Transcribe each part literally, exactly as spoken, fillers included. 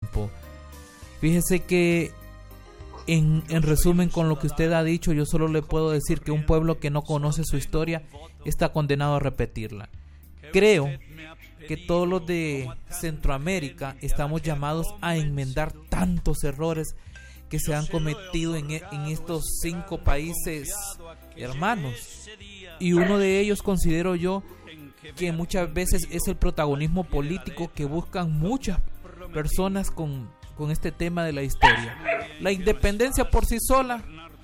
tiempo. Fíjese que en, en resumen con lo que usted ha dicho, yo solo le puedo decir que un pueblo que no conoce su historia está condenado a repetirla. Creo que todos los de Centroamérica estamos llamados a enmendar tantos errores que se han cometido en, en estos cinco países hermanos, y uno de ellos considero yo que muchas veces es el protagonismo político que buscan muchas personas con, con este tema de la historia. La independencia por sí sola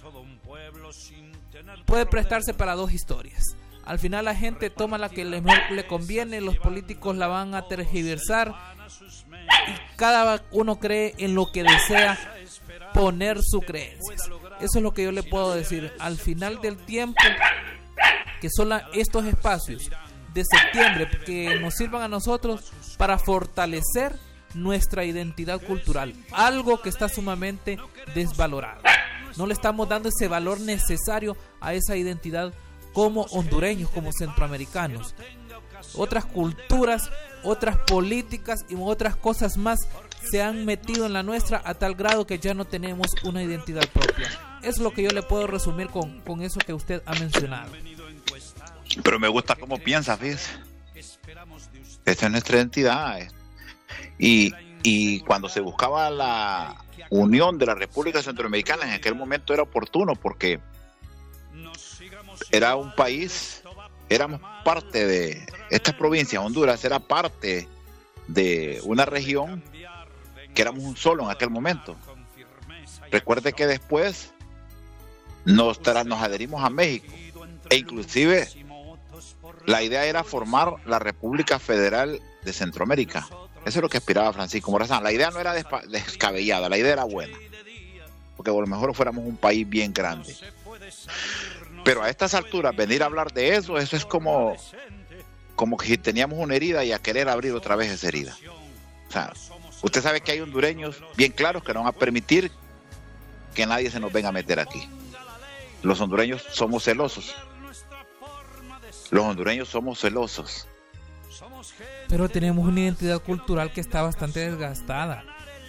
puede prestarse para dos historias. Al final la gente toma la que le, le conviene, los políticos la van a tergiversar y cada uno cree en lo que desea poner sus creencias. Eso es lo que yo le puedo decir. Al final del tiempo, que son la, estos espacios de septiembre que nos sirvan a nosotros para fortalecer nuestra identidad cultural, algo que está sumamente desvalorado. No le estamos dando ese valor necesario a esa identidad como hondureños, como centroamericanos. Otras culturas, otras políticas y otras cosas más se han metido en la nuestra a tal grado que ya no tenemos una identidad propia. Es lo que yo le puedo resumir con, con eso que usted ha mencionado. Pero me gusta cómo piensa, fíjese. Esta es nuestra identidad. Y, y cuando se buscaba la unión de la República Centroamericana, en aquel momento era oportuno porque era un país, éramos parte de esta provincia, Honduras era parte de una región que éramos un solo en aquel momento. Recuerde que después nos, nos adherimos a México e inclusive la idea era formar la República Federal de Centroamérica. Eso es lo que aspiraba Francisco Morazán. La idea no era descabellada, la idea era buena, porque a lo mejor fuéramos un país bien grande. Pero a estas alturas venir a hablar de eso, eso es como, como que si teníamos una herida y a querer abrir otra vez esa herida. O sea, usted sabe que hay hondureños bien claros que no van a permitir que nadie se nos venga a meter aquí. Los hondureños somos celosos. Los hondureños somos celosos. Pero tenemos una identidad cultural que está bastante desgastada.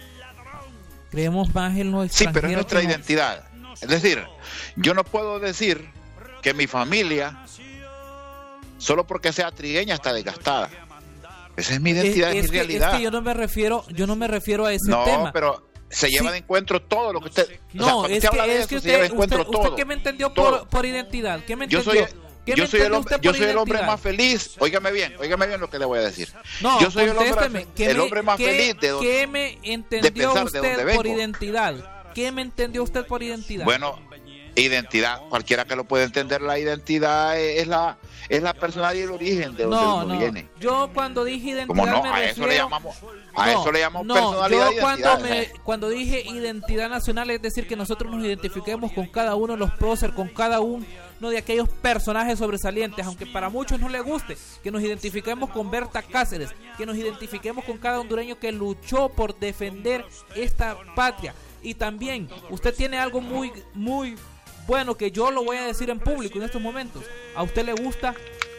Creemos más en lo extranjero. Sí, pero es nuestra como... identidad. Es decir, yo no puedo decir que mi familia, solo porque sea trigueña, está desgastada. Esa es mi identidad, es, es, es mi que, realidad. Es que yo no me refiero, yo no me refiero a ese no, tema. No, pero se lleva sí. de encuentro todo lo que usted. No, o sea, es, usted que, habla de es eso, que usted, usted, usted, todo, usted ¿qué me entendió por, por identidad? ¿Qué me entendió? Yo soy, yo soy el hombre, yo soy el hombre identidad? más feliz. Óigame bien, óigame bien lo que le voy a decir. No, yo soy el hombre, el me, hombre más ¿qué, feliz de donde, ¿Qué me entendió de usted por identidad? ¿Qué me entendió usted por identidad? Bueno, identidad, cualquiera que lo pueda entender, la identidad es la es la personalidad y el origen de donde no, uno no. viene. Yo cuando dije identidad ¿Cómo no? me a refiero... eso le llamamos a no, eso le llamamos no, personalidad. Yo cuando me cuando dije identidad nacional, es decir, que nosotros nos identifiquemos con cada uno de los próceres, con cada uno de aquellos personajes sobresalientes, aunque para muchos no les guste, que nos identifiquemos con Berta Cáceres, que nos identifiquemos con cada hondureño que luchó por defender esta patria. Y también usted tiene algo muy muy bueno que yo lo voy a decir en público en estos momentos. A usted le gusta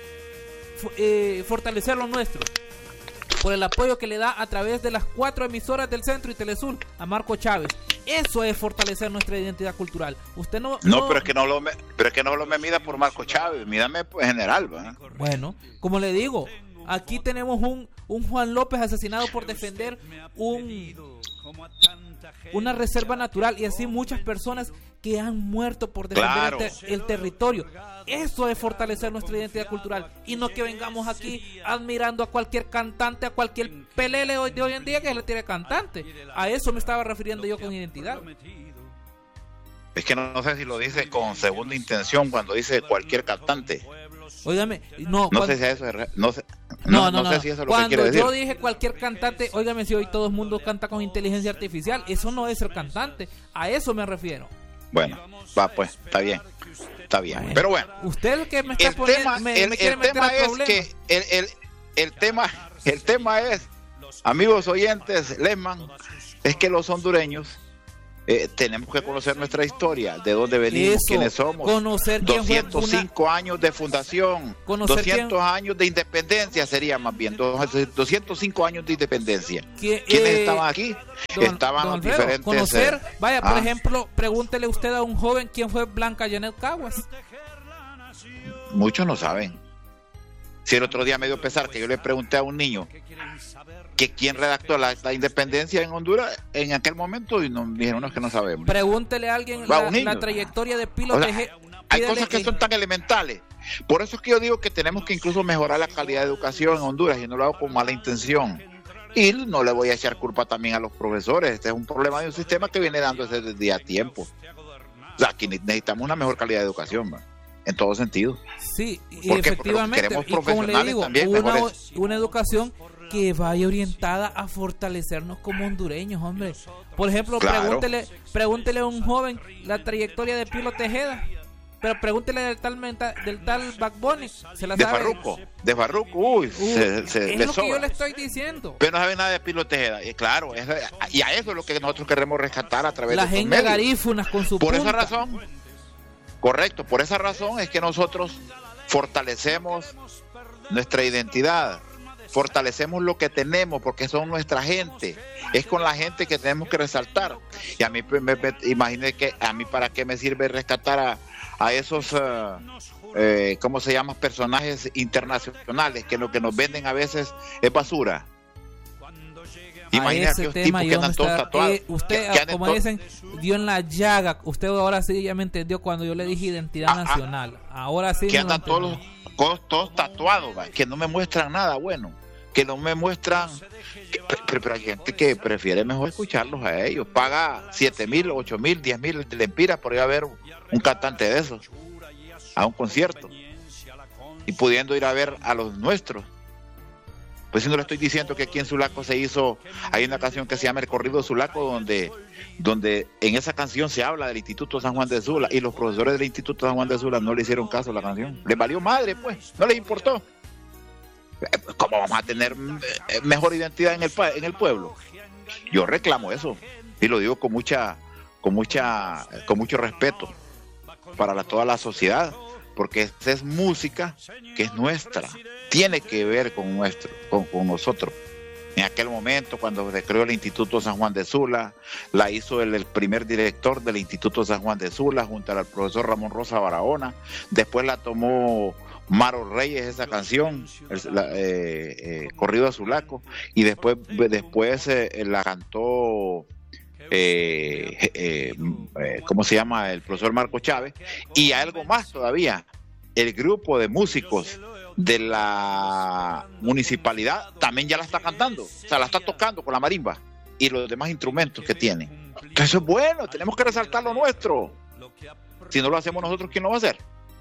eh, fortalecer lo nuestro por el apoyo que le da a través de las cuatro emisoras del Centro y Telesur a Marco Chávez. Eso es fortalecer nuestra identidad cultural. Usted no no, no pero es que no lo me, pero es que no lo me mida por Marco Chávez, mídame pues general, ¿verdad? Bueno, como le digo, aquí tenemos un un Juan López asesinado por defender un una reserva natural, y así muchas personas que han muerto por defender claro. el, ter- el territorio. Eso es fortalecer nuestra identidad cultural, y no que vengamos aquí admirando a cualquier cantante, a cualquier pelele de hoy, de hoy en día que le tire cantante. A eso me estaba refiriendo yo con identidad. Es que no, no sé si lo dice con segunda intención cuando dice cualquier cantante. Óigame, no, no cuando, sé si eso es re, no sé, no, no, no, no no, sé si eso es lo cuando que quiere decir. Yo dije cualquier cantante, óigame, si hoy todo el mundo canta con inteligencia artificial, eso no es el cantante, a eso me refiero. Bueno, va pues, está bien, está bien, bueno, pero bueno. Usted es el que me está el poniendo, tema, me, el, me quiere el meter tema al es problema. que el, el, el tema, el tema es, amigos oyentes, Lesman, es que los hondureños Eh, tenemos que conocer nuestra historia, de dónde venimos, Eso, quiénes somos. Conocer doscientos cinco una... años de fundación, doscientos quién... años de independencia sería más bien, doscientos cinco años de independencia. ¿Quién, ¿Quiénes eh, estaban aquí? Don, estaban don Alfredo, diferentes... Conocer, eh, vaya, por ah, ejemplo, pregúntele usted a un joven quién fue Blanca Janet Caguas. Muchos no saben. Si el otro día me dio pesar que yo le pregunté a un niño que quién redactó la, la independencia en Honduras en aquel momento y nos dijeron no, que no sabemos. Pregúntele a alguien la, la trayectoria de Pilo o sea, Tejeda. Hay cosas que son tan elementales. Por eso es que yo digo que tenemos que incluso mejorar la calidad de educación en Honduras y no lo hago con mala intención. Y no le voy a echar culpa también a los profesores. Este es un problema de un sistema que viene dándose desde a tiempo. O sea, aquí necesitamos una mejor calidad de educación, ¿va? En todo sentido. Sí, y efectivamente, y como le digo, también, una, una educación que vaya orientada a fortalecernos como hondureños, hombre. Por ejemplo, claro. pregúntele, pregúntele a un joven la trayectoria de Pilo Tejeda, pero pregúntele del tal menta, del tal Bad Bunny, se la de sabe. Farruko, de Farruko, uy, uh, se, se, es le lo sobra. que yo le estoy diciendo. Pero no sabe nada de Pilo Tejeda, y claro, eso, y a eso es lo que nosotros queremos rescatar a través la de estos gente medios. garífunas con su Por punta. esa razón, correcto, por esa razón es que nosotros fortalecemos nuestra identidad, fortalecemos lo que tenemos porque son nuestra gente, es con la gente que tenemos que resaltar. Y a mí me, me, me imaginé que a mí para qué me sirve rescatar a, a esos uh, eh, ¿cómo se llama? Personajes internacionales que lo que nos venden a veces es basura. Imagínate los tipos que andan todos tatuados. Eh, usted, que, que como to- dicen, dio en la llaga. Usted ahora sí ya me entendió cuando yo le dije identidad ah, nacional. Ahora sí. Que andan todos, todos, todos tatuados, ¿va? Que no me muestran nada bueno. Que no me muestran. Que, pero, pero hay gente que prefiere mejor escucharlos a ellos. Paga siete mil, ocho mil, diez mil lempiras por ir a ver un cantante de esos. A un concierto. Y pudiendo ir a ver a los nuestros. Pues si no le estoy diciendo que aquí en Sulaco se hizo, hay una canción que se llama El Corrido de Sulaco, donde, donde en esa canción se habla del Instituto San Juan de Sula, y los profesores del Instituto San Juan de Sula no le hicieron caso a la canción. Les valió madre, pues, no les importó. ¿Cómo vamos a tener mejor identidad en el, en el pueblo? Yo reclamo eso, y lo digo con mucha, con mucha, con mucho respeto para la, toda la sociedad, porque esa es música que es nuestra, tiene que ver con nuestro, con, con nosotros. En aquel momento, cuando se creó el Instituto San Juan de Sula, la hizo el, el primer director del Instituto San Juan de Sula, junto al profesor Ramón Rosa Barahona. Después la tomó Maro Reyes, esa canción, el, la, eh, eh, Corrido a Sulaco, y después, después eh, la cantó... Eh, eh, eh, ¿cómo se llama? El profesor Marco Chávez, y algo más todavía, el grupo de músicos de la municipalidad también ya la está cantando, o sea, la está tocando con la marimba y los demás instrumentos que tiene. Eso es bueno, tenemos que resaltar lo nuestro. Si no lo hacemos nosotros, ¿quién lo va a hacer?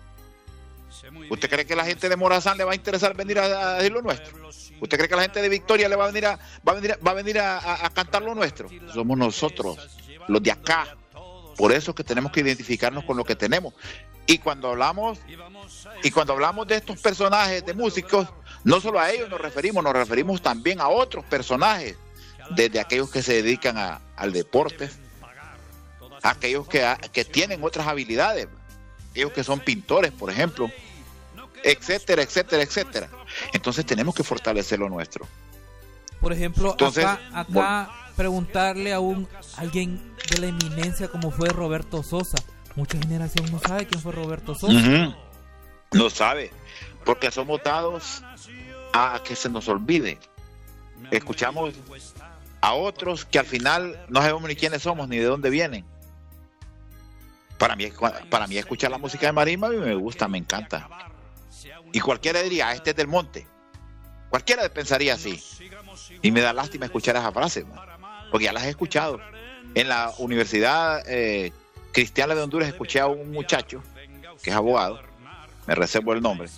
¿Usted cree que la gente de Morazán le va a interesar venir a, a decir lo nuestro? ¿Usted cree que la gente de Victoria le va a venir a, va a venir a, va a, venir a, a, a cantar lo nuestro? Somos nosotros, los de acá. Por eso es que tenemos que identificarnos con lo que tenemos. Y cuando hablamos, y cuando hablamos de estos personajes de músicos, no solo a ellos nos referimos, nos referimos también a otros personajes, desde aquellos que se dedican a, al deporte, a aquellos que, a, que tienen otras habilidades, aquellos que son pintores, por ejemplo, etcétera, etcétera, etcétera. Entonces tenemos que fortalecer lo nuestro. Por ejemplo, Entonces, acá, acá bueno, preguntarle a un alguien de la eminencia como fue Roberto Sosa. Mucha generación no sabe quién fue Roberto Sosa. Uh-huh. No sabe, porque somos dados a que se nos olvide. Escuchamos a otros que al final no sabemos ni quiénes somos ni de dónde vienen. Para mí, para mí escuchar la música de marimba a mí me gusta, me encanta. Y cualquiera diría, este es del monte. Cualquiera pensaría así. Y me da lástima escuchar esa frase, ¿no? Porque ya las he escuchado. En la Universidad eh, Cristiana de Honduras escuché a un muchacho que es abogado, me reservo el nombre,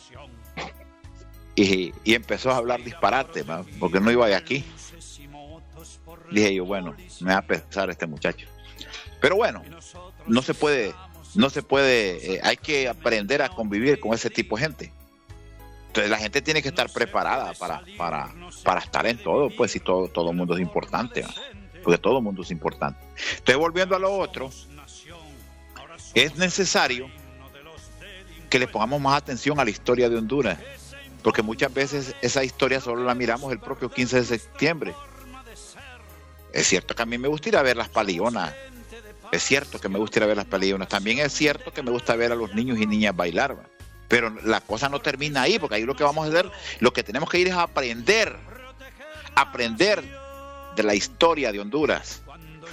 y, y empezó a hablar disparate, ¿no? Porque no iba de aquí. Dije yo, bueno, me va a pesar este muchacho. Pero bueno, no se puede, no se puede, eh, hay que aprender a convivir con ese tipo de gente. Entonces la gente tiene que estar preparada para, para, para estar en todo, pues si todo, todo el mundo es importante, ¿no? porque todo el mundo es importante. Entonces, volviendo a lo otro, es necesario que le pongamos más atención a la historia de Honduras, porque muchas veces esa historia solo la miramos el propio quince de septiembre. Es cierto que a mí me gusta ir a ver las palionas, es cierto que me gusta ir a ver las palionas, también es cierto que me gusta ver a los niños y niñas bailar, ¿va? Pero la cosa no termina ahí, porque ahí lo que vamos a hacer, lo que tenemos que ir es a aprender, aprender de la historia de Honduras.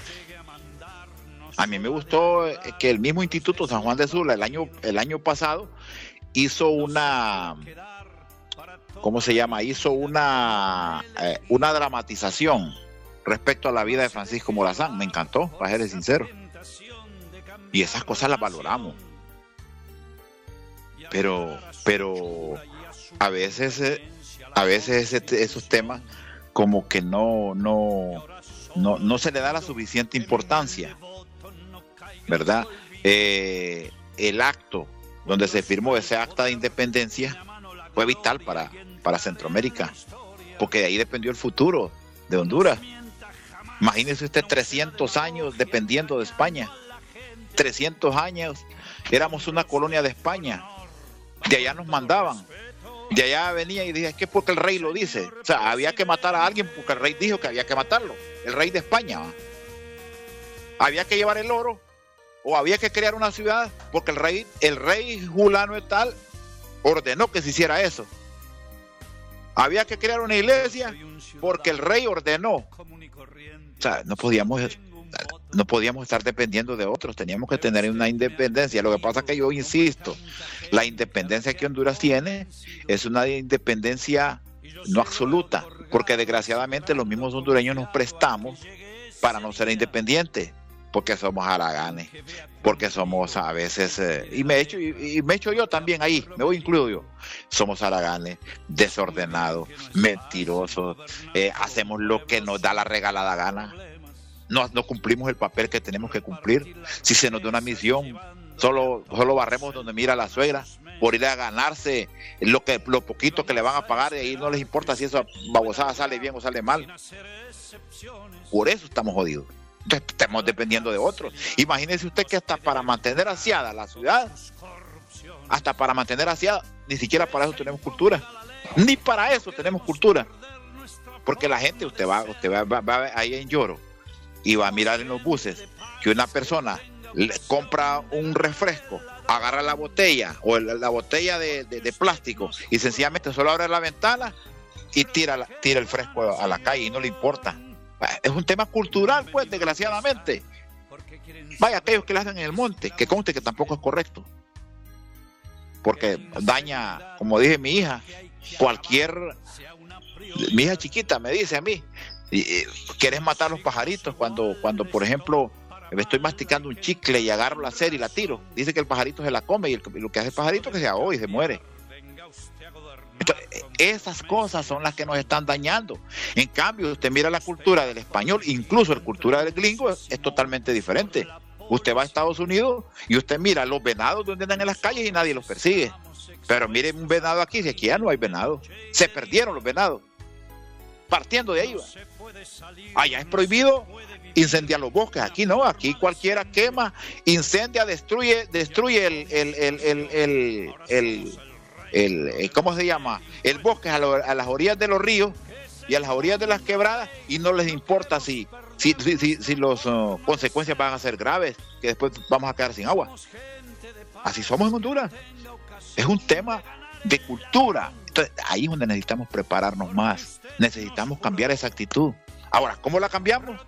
A mí me gustó que el mismo Instituto San Juan de Sula el año, el año pasado hizo una, ¿cómo se llama? Hizo una, eh, una dramatización respecto a la vida de Francisco Morazán. Me encantó, para ser sincero. Y esas cosas las valoramos. Pero, pero a veces, eh, a veces ese, esos temas como que no, no, no, no se le da la suficiente importancia, ¿verdad? Eh, el acto donde se firmó ese acta de independencia fue vital para, para Centroamérica, porque de ahí dependió el futuro de Honduras. Imagínese usted trescientos años dependiendo de España, trescientos años, éramos una colonia de España, de allá nos mandaban, de allá venía y dije, es que porque el rey lo dice, o sea, había que matar a alguien porque el rey dijo que había que matarlo, el rey de España, ¿va? Había que llevar el oro, o había que crear una ciudad porque el rey, el rey Julano et tal ordenó que se hiciera eso. Había que crear una iglesia porque el rey ordenó. O sea, no podíamos, no podíamos estar dependiendo de otros, teníamos que tener una independencia. Lo que pasa es que yo insisto, la independencia que Honduras tiene es una independencia no absoluta, porque desgraciadamente los mismos hondureños nos prestamos para no ser independientes, porque somos haraganes, porque somos a veces, eh, y me echo y, y me echo yo también ahí, me voy incluido yo, somos haraganes, desordenados, mentirosos, eh, hacemos lo que nos da la regalada gana, no, no cumplimos el papel que tenemos que cumplir. Si se nos da una misión, solo, solo barremos donde mira la suegra, por ir a ganarse lo que lo poquito que le van a pagar, y ahí no les importa si esa babosada sale bien o sale mal. Por eso estamos jodidos. Estamos dependiendo de otros. Imagínese usted que hasta para mantener aseada la ciudad, hasta para mantener aseada, ni siquiera para eso tenemos cultura, ni para eso tenemos cultura, porque la gente, usted va, usted va, va, va ahí en Lloro y va a mirar en los buses que una persona le compra un refresco, agarra la botella o el, la botella de, de, de plástico y sencillamente solo abre la ventana y tira, tira el fresco a la calle y no le importa. Es un tema cultural, pues, desgraciadamente. Vaya, aquellos que le hacen en el monte, que conste que tampoco es correcto, porque daña, como dije mi hija, cualquier, mi hija chiquita me dice a mí, ¿quieres matar los pajaritos? Cuando, cuando por ejemplo, me estoy masticando un chicle y agarro la cera y la tiro, dice que el pajarito se la come, y el, lo que hace el pajarito es que se ahoga y se muere. Entonces, esas cosas son las que nos están dañando. En cambio, usted mira la cultura del español, incluso la cultura del gringo es, es totalmente diferente. Usted va a Estados Unidos y usted mira los venados donde andan en las calles y nadie los persigue. Pero mire un venado aquí, si aquí ya no hay venado. Se perdieron los venados. Partiendo de ahí, va. Allá es prohibido incendiar los bosques, aquí no, aquí cualquiera quema, incendia, destruye, destruye el, el, el, el, el, el El, el, ¿cómo se llama? El bosque a, lo, a las orillas de los ríos y a las orillas de las quebradas, y no les importa si si, si, si, si las uh, consecuencias van a ser graves, que después vamos a quedar sin agua. Así somos en Honduras. Es un tema de cultura. Entonces, ahí es donde necesitamos prepararnos más, necesitamos cambiar esa actitud. Ahora, ¿cómo la cambiamos?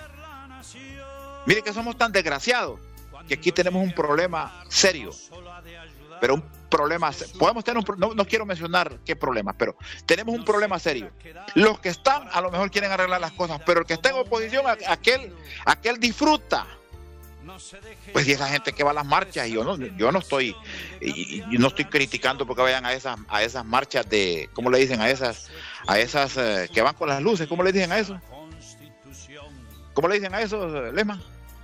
Mire que somos tan desgraciados que aquí tenemos un problema serio, pero un problema, podemos tener un, no, no quiero mencionar qué problema, pero tenemos un problema serio. Los que están a lo mejor quieren arreglar las cosas, pero el que está en oposición, aquel, aquel disfruta. Pues y esa gente que va a las marchas, y yo no, yo no estoy, y, y no estoy criticando porque vayan a esas, a esas marchas de, ¿cómo le dicen? A esas, a esas eh, que van con las luces, ¿cómo le dicen a eso? ¿Cómo le dicen a eso, Lesman?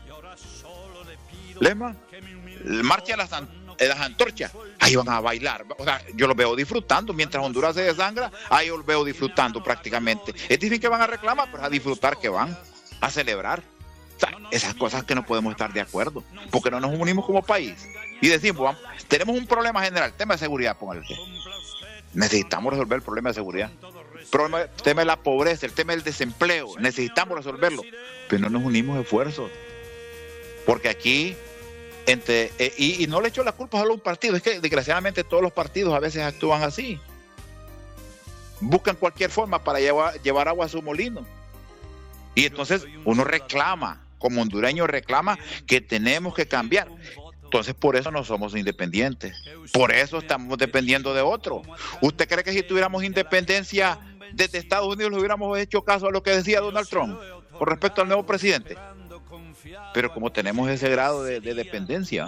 Lesman, marcha de las, de las antorchas, ahí van a bailar, o sea, yo los veo disfrutando, mientras Honduras se desangra, ahí yo los veo disfrutando prácticamente. Es decir, que van a reclamar, pero a disfrutar que van. a celebrar. O sea, esas cosas que no podemos estar de acuerdo, porque no nos unimos como país y decimos, vamos, tenemos un problema general, tema de seguridad, póngale usted. Necesitamos resolver el problema de seguridad, problema, el tema de la pobreza, el tema del desempleo, necesitamos resolverlo, pero no nos unimos esfuerzos, porque aquí entre eh, y, y no le echo la culpa solo a un partido, es que desgraciadamente todos los partidos a veces actúan así, buscan cualquier forma para llevar, llevar agua a su molino, y entonces uno reclama, como hondureño reclama que tenemos que cambiar. Entonces por eso no somos independientes, por eso estamos dependiendo de otro. ¿Usted cree que si tuviéramos independencia desde Estados Unidos le hubiéramos hecho caso a lo que decía Donald Trump con respecto al nuevo presidente? Pero como tenemos ese grado de, de dependencia,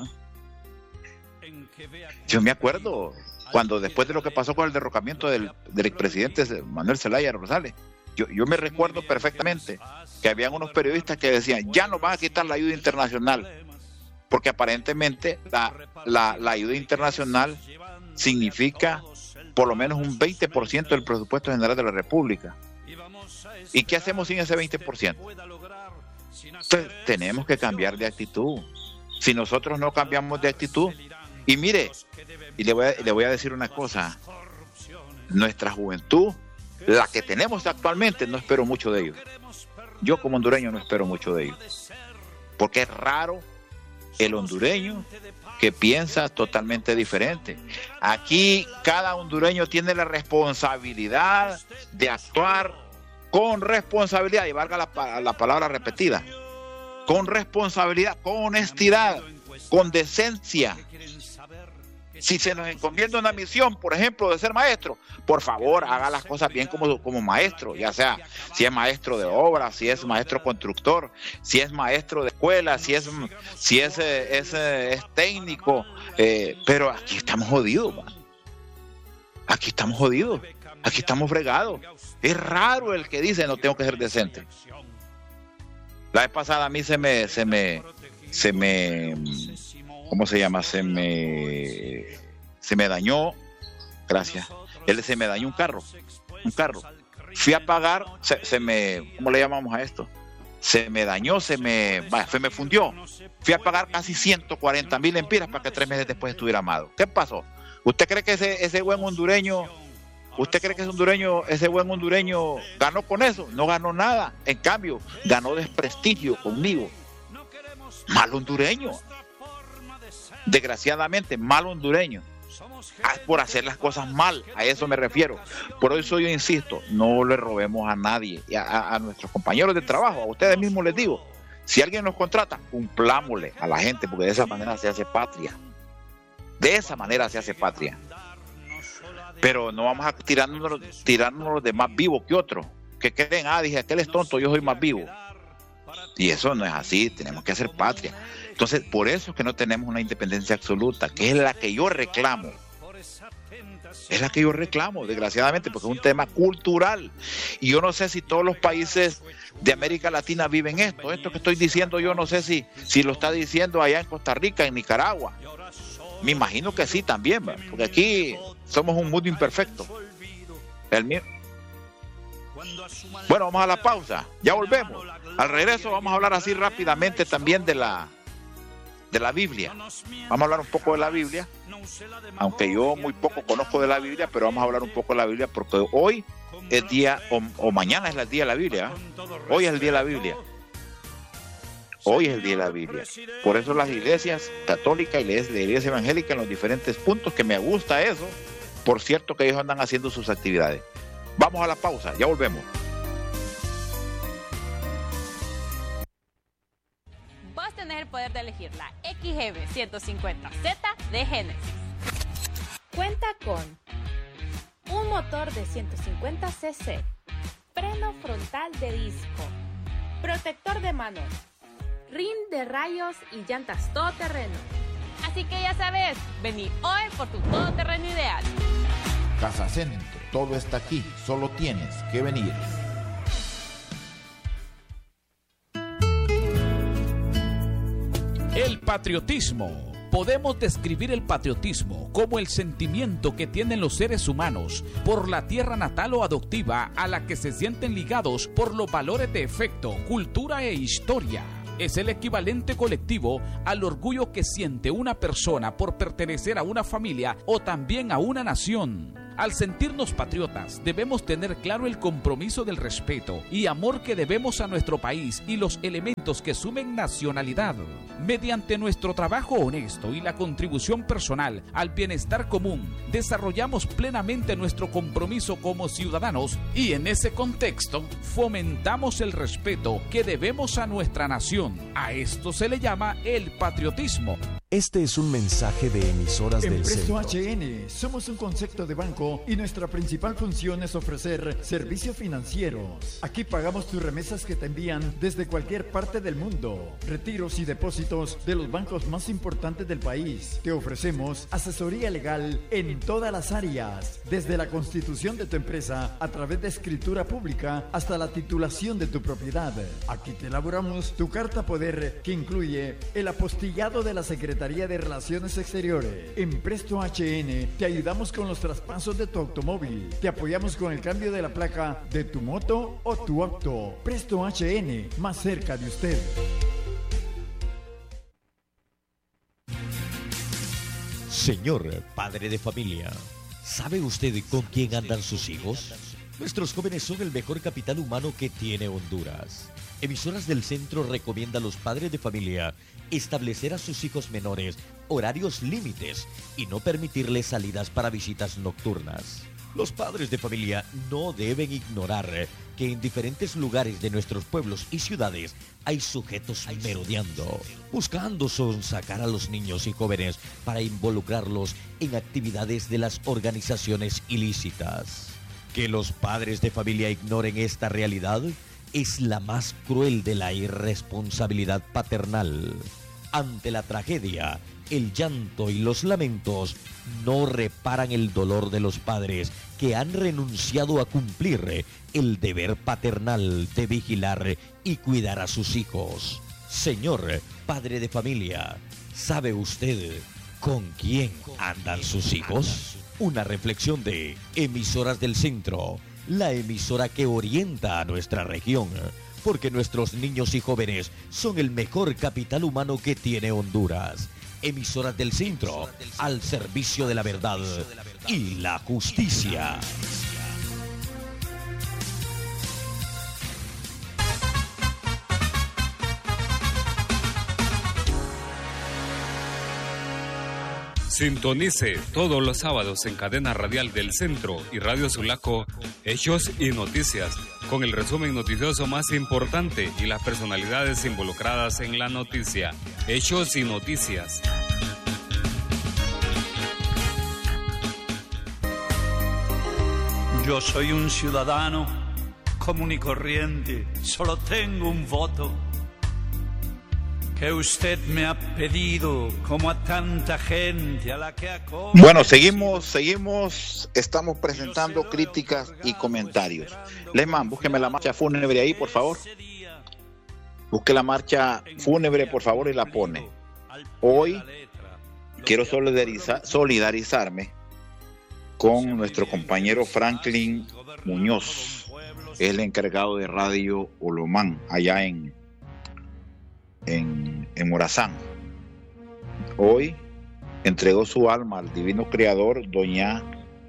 yo me acuerdo cuando después de lo que pasó con el derrocamiento del, del expresidente Manuel Zelaya Rosales, yo, yo me recuerdo perfectamente que habían unos periodistas que decían, ya nos van a quitar la ayuda internacional, porque aparentemente la, la, la ayuda internacional significa por lo menos un veinte por ciento del presupuesto general de la República. ¿Y qué hacemos sin ese veinte por ciento? Entonces, tenemos que cambiar de actitud. Si nosotros no cambiamos de actitud, y mire, y le voy a, le voy a decir una cosa, nuestra juventud, la que tenemos actualmente, no espero mucho de ellos. Yo como hondureño no espero mucho de ellos, porque es raro el hondureño que piensa totalmente diferente. Aquí cada hondureño tiene la responsabilidad de actuar con responsabilidad, y valga la, la palabra repetida, con responsabilidad, con honestidad, con decencia. Si se nos encomienda una misión, por ejemplo, de ser maestro, por favor, haga las cosas bien como, como maestro, ya sea si es maestro de obra, si es maestro constructor, si es maestro de escuela, si es si es, es, es técnico, eh, pero aquí estamos jodidos, man. Aquí estamos jodidos, aquí estamos fregados. Es raro el que dice no tengo que ser decente. La vez pasada a mí se me, se me, se me, ¿cómo se llama? Se me, se me dañó, gracias. Él se me dañó un carro, un carro. Fui a pagar, se, se me, ¿cómo le llamamos a esto? Se me dañó, se me, vaya, se me fundió. Fui a pagar casi ciento cuarenta mil empiras para que tres meses después estuviera amado. ¿Qué pasó? ¿Usted cree que ese, ese buen hondureño, usted cree que ese hondureño, ese buen hondureño ganó con eso? No ganó nada. En cambio, ganó desprestigio conmigo. Mal hondureño. Desgraciadamente, mal hondureño. Por hacer las cosas mal, a eso me refiero. Por eso yo insisto, no le robemos a nadie, a, a, a nuestros compañeros de trabajo, a ustedes mismos les digo, si alguien nos contrata, cumplámosle a la gente, porque de esa manera se hace patria. De esa manera se hace patria. Pero no vamos a tirarnos, tirarnos de más vivo que otro, que creen, ah, dije, aquel es tonto, yo soy más vivo. Y eso no es así, tenemos que hacer patria. Entonces, por eso es que no tenemos una independencia absoluta, que es la que yo reclamo. Es la que yo reclamo, desgraciadamente, porque es un tema cultural. Y yo no sé si todos los países de América Latina viven esto. Esto que estoy diciendo yo no sé si, si lo está diciendo allá en Costa Rica, en Nicaragua. Me imagino que sí también, ¿verdad? Porque aquí somos un mundo imperfecto. El mío. Bueno, vamos a la pausa, ya volvemos. Al regreso vamos a hablar así rápidamente también de la de la Biblia. Vamos a hablar un poco de la Biblia, aunque yo muy poco conozco de la Biblia, pero vamos a hablar un poco de la Biblia porque hoy es día, o, o mañana es el día de la Biblia, ¿eh? Hoy es el día de la Biblia. Hoy es el día de la Biblia. Por eso las iglesias católicas y la iglesia evangélica en los diferentes puntos, que me gusta eso, por cierto que ellos andan haciendo sus actividades. Vamos a la pausa, ya volvemos. Vos tenés el poder de elegir la X G B ciento cincuenta Z de Genesis. Cuenta con un motor de ciento cincuenta cc, freno frontal de disco, protector de manos, rin de rayos y llantas todoterreno. Así que ya sabes, vení hoy por tu todoterreno ideal. Casa Centro, todo está aquí, solo tienes que venir. El patriotismo Podemos describir el patriotismo como el sentimiento que tienen los seres humanos por la tierra natal o adoptiva a la que se sienten ligados por los valores de afecto, cultura e historia. Es el equivalente colectivo al orgullo que siente una persona por pertenecer a una familia o también a una nación. Al sentirnos patriotas, debemos tener claro el compromiso del respeto y amor que debemos a nuestro país y los elementos que sumen nacionalidad. Mediante nuestro trabajo honesto y la contribución personal al bienestar común, desarrollamos plenamente nuestro compromiso como ciudadanos y en ese contexto fomentamos el respeto que debemos a nuestra nación. A esto se le llama el patriotismo. Este es un mensaje de Emisoras en del Presto Centro. H N somos un concepto de banco y nuestra principal función es ofrecer servicios financieros. Aquí pagamos tus remesas que te envían desde cualquier parte del mundo, retiros y depósitos de los bancos más importantes del país. Te ofrecemos asesoría legal en todas las áreas, desde la constitución de tu empresa a través de escritura pública hasta la titulación de tu propiedad. Aquí te elaboramos tu carta poder que incluye el apostillado de la Secretaría de Relaciones Exteriores. En Presto H N te ayudamos con los traspasos de tu automóvil. Te apoyamos con el cambio de la placa de tu moto o tu auto. Presto H N, más cerca de usted. Señor padre de familia, ¿sabe usted con quién andan sus hijos? Nuestros jóvenes son el mejor capital humano que tiene Honduras. Emisoras del Centro recomienda a los padres de familia establecer a sus hijos menores horarios límites y no permitirles salidas para visitas nocturnas. Los padres de familia no deben ignorar que en diferentes lugares de nuestros pueblos y ciudades hay sujetos merodeando, buscando sonsacar a los niños y jóvenes para involucrarlos en actividades de las organizaciones ilícitas. Que los padres de familia ignoren esta realidad es la más cruel de la irresponsabilidad paternal. Ante la tragedia, el llanto y los lamentos no reparan el dolor de los padres que han renunciado a cumplir el deber paternal de vigilar y cuidar a sus hijos. Señor padre de familia, ¿sabe usted con quién andan sus hijos? Una reflexión de Emisoras del Centro, la emisora que orienta a nuestra región, porque nuestros niños y jóvenes son el mejor capital humano que tiene Honduras. Emisoras del Centro, al servicio de la verdad y la justicia. Sintonice todos los sábados en cadena radial del Centro y Radio Sulaco, Hechos y Noticias, con el resumen noticioso más importante y las personalidades involucradas en la noticia. Hechos y Noticias. Yo soy un ciudadano común y corriente, solo tengo un voto que usted me ha pedido, como a tanta gente a la que acoge. Bueno, seguimos, seguimos, estamos presentando críticas y comentarios. Lehman, búsqueme la marcha fúnebre ahí, por favor. Busque la marcha fúnebre, por favor, y la pone. Hoy quiero solidarizar, solidarizarme con nuestro compañero Franklin Muñoz, es el encargado de Radio Olomán, allá en En, en Morazán. Hoy entregó su alma al divino creador doña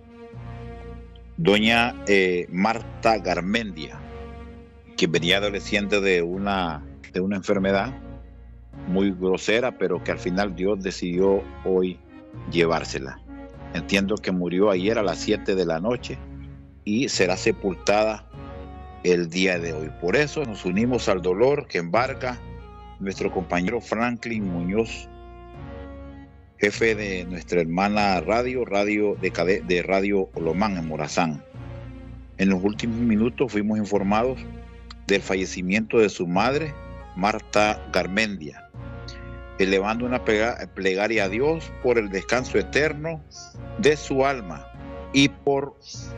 doña eh, Marta Garmendia, que venía adoleciendo de una de una enfermedad muy grosera, pero que al final Dios decidió hoy llevársela. Entiendo que murió ayer a las siete de la noche y será sepultada el día de hoy. Por eso nos unimos al dolor que embarga nuestro compañero Franklin Muñoz, jefe de nuestra hermana radio, radio de, de Radio Olomán en Morazán. En los últimos minutos fuimos informados del fallecimiento de su madre, Marta Garmendia, elevando una plegaria a Dios por el descanso eterno de su alma y por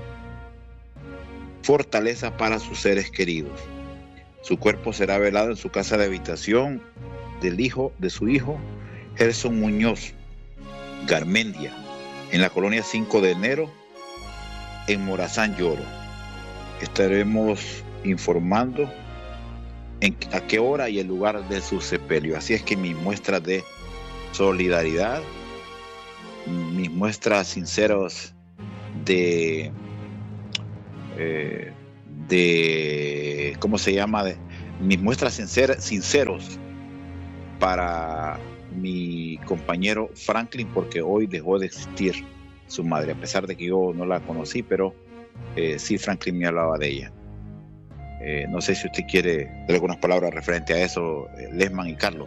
fortaleza para sus seres queridos. Su cuerpo será velado en su casa de habitación del hijo de su hijo Gerson Muñoz Garmendia, en la colonia cinco de enero, en Morazán Lloro. Estaremos informando en a qué hora y el lugar de su sepelio. Así es que mis muestras de solidaridad, mis muestras sinceras de eh, de ¿cómo se llama? De, mis muestras sinceras, sinceros para mi compañero Franklin, porque hoy dejó de existir su madre, a pesar de que yo no la conocí, pero eh, sí Franklin me hablaba de ella. Eh, no sé si usted quiere dar algunas palabras referente a eso, eh, Lesman y Carlos.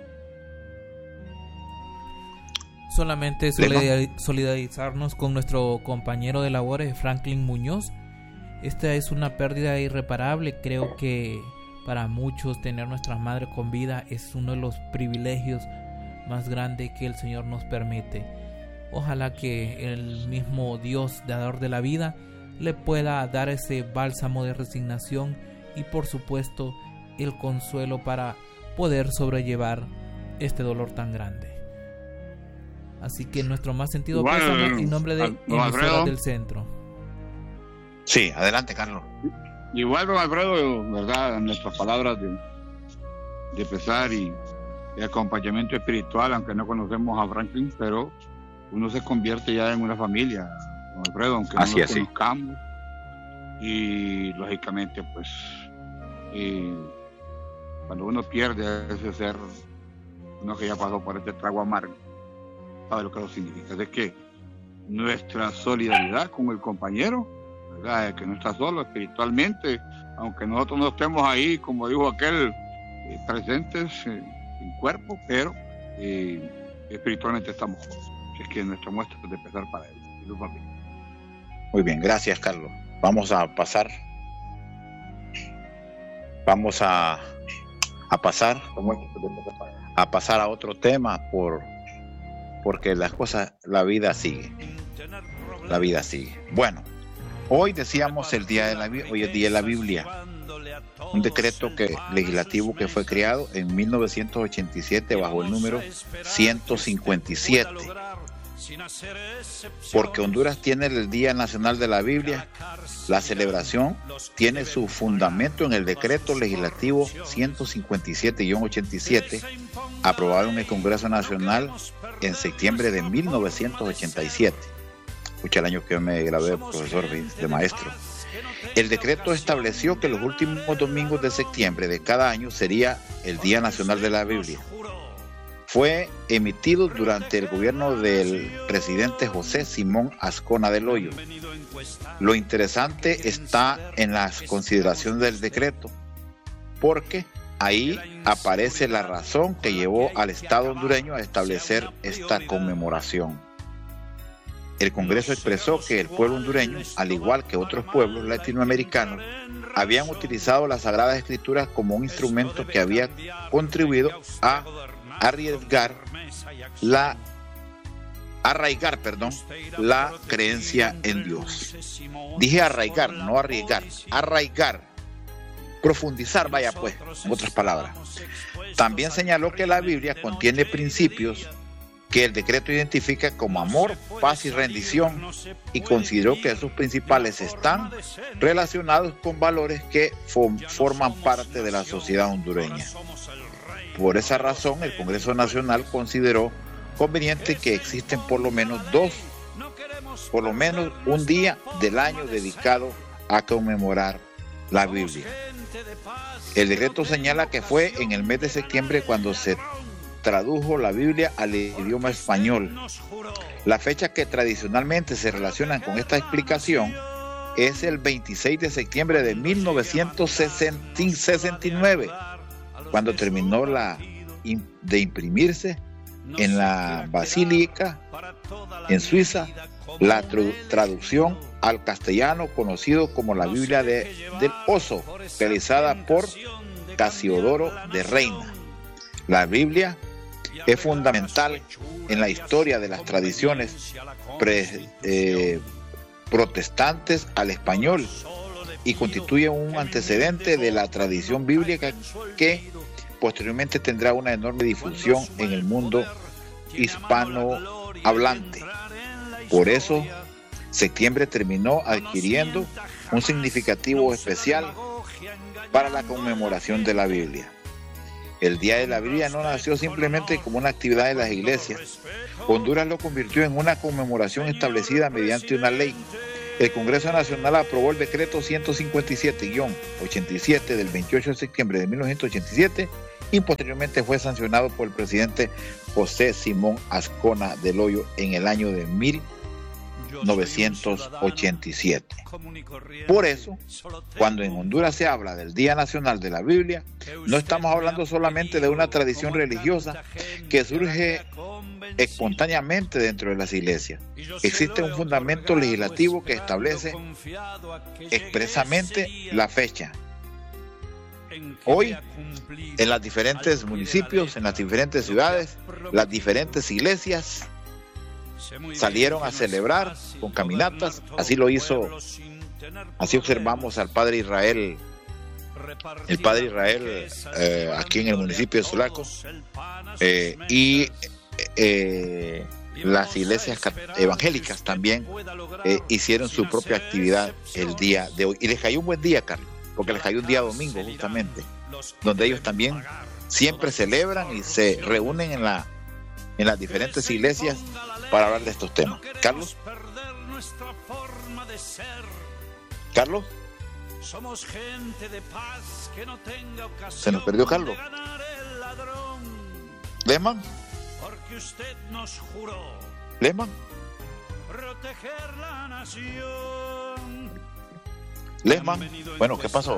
Solamente solidar- solidarizarnos con nuestro compañero de labores, Franklin Muñoz. Esta es una pérdida irreparable. Creo que para muchos tener nuestras madres con vida es uno de los privilegios más grandes que el Señor nos permite. Ojalá que el mismo Dios, dador de la vida, le pueda dar ese bálsamo de resignación y por supuesto el consuelo para poder sobrellevar este dolor tan grande. Así que nuestro más sentido Igual, pésame en nombre de al- don emisoras Alfredo. del centro. Sí, adelante, Carlos. Igual, don Alfredo, verdad, nuestras palabras de, de pesar y de acompañamiento espiritual, aunque no conocemos a Franklin, pero uno se convierte ya en una familia, don Alfredo, aunque Así no es, nos sí. conozcamos. Y lógicamente, pues, eh, cuando uno pierde a ese ser, uno que ya pasó por este trago amargo, sabe lo que eso significa. Es que nuestra solidaridad con el compañero, ¿verdad? Que no está solo espiritualmente, aunque nosotros no estemos ahí, como dijo aquel, eh, presentes eh, en cuerpo, pero eh, espiritualmente estamos juntos. Es que nuestra muestra es de pesar para él y su familia. Muy bien, gracias, Carlos. Vamos a pasar vamos a a pasar a pasar a otro tema por porque las cosas, la vida sigue la vida sigue. Bueno, hoy decíamos el día de la hoy es día de la Biblia, un decreto que legislativo que fue creado en mil novecientos ochenta y siete bajo el número ciento cincuenta y siete. Porque Honduras tiene el Día Nacional de la Biblia, la celebración tiene su fundamento en el decreto legislativo ciento cincuenta y siete guión ochenta y siete, aprobado en el Congreso Nacional en septiembre de mil novecientos ochenta y siete. Escucha el año que yo me gradué, profesor de maestro. El decreto estableció que los últimos domingos de septiembre de cada año sería el Día Nacional de la Biblia. Fue emitido durante el gobierno del presidente José Simón Azcona del Hoyo. Lo interesante está en las consideraciones del decreto, porque ahí aparece la razón que llevó al Estado hondureño a establecer esta conmemoración. El Congreso expresó que el pueblo hondureño, al igual que otros pueblos latinoamericanos, habían utilizado las Sagradas Escrituras como un instrumento que había contribuido a arriesgar la arraigar, perdón, la creencia en Dios. Dije arraigar, no arriesgar, arraigar, profundizar, vaya pues, en otras palabras. También señaló que la Biblia contiene principios que el decreto identifica como amor, paz y rendición, y consideró que esos principales están relacionados con valores que forman parte de la sociedad hondureña. Por esa razón, el Congreso Nacional consideró conveniente que existen por lo menos dos, por lo menos un día del año dedicado a conmemorar la Biblia. El decreto señala que fue en el mes de septiembre cuando se tradujo la Biblia al idioma español. La fecha que tradicionalmente se relaciona con esta explicación es el veintiséis de septiembre de mil novecientos sesenta y nueve, cuando terminó la de imprimirse en la Basílica en Suiza la tru- traducción al castellano conocido como la Biblia de, del Oso, realizada por Casiodoro de Reina. La Biblia es fundamental en la historia de las tradiciones pre, eh, protestantes al español y constituye un antecedente de la tradición bíblica que posteriormente tendrá una enorme difusión en el mundo hispanohablante. Por eso, septiembre terminó adquiriendo un significativo especial para la conmemoración de la Biblia. El Día de la Biblia no nació simplemente como una actividad de las iglesias. Honduras lo convirtió en una conmemoración establecida mediante una ley. El Congreso Nacional aprobó el decreto ciento cincuenta y siete guión ochenta y siete del veintiocho de septiembre de mil novecientos ochenta y siete y posteriormente fue sancionado por el presidente José Simón Azcona del Hoyo en el año de mil novecientos ochenta y siete. Por eso, cuando en Honduras se habla del Día Nacional de la Biblia, no estamos hablando solamente de una tradición religiosa que surge espontáneamente dentro de las iglesias. Existe un fundamento legislativo que establece expresamente la fecha. Hoy, en los diferentes municipios, en las diferentes ciudades, las diferentes iglesias salieron a celebrar con caminatas. Así lo hizo, así observamos al padre Israel, el padre Israel eh, aquí en el municipio de Sulaco, eh, y eh, las iglesias evangélicas también eh, hicieron su propia actividad el día de hoy. Y les cayó un buen día, Carlos, porque les cayó un día domingo justamente, donde ellos también siempre celebran y se reúnen en la en las diferentes iglesias para hablar de estos temas. Carlos. Carlos. Se nos perdió Carlos. Lehman. Lehman. Lehman. Bueno, ¿qué pasó?